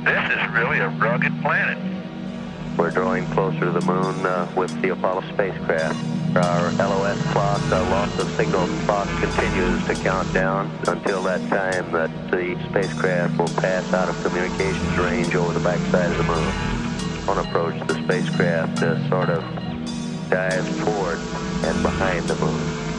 This is really a rugged planet. We're drawing closer to the moon with the Apollo spacecraft. Our LOS clock, loss of signal clock, continues to count down until that time that the spacecraft will pass out of communications range over the backside of the moon. On approach, the spacecraft sort of dives toward and behind the moon.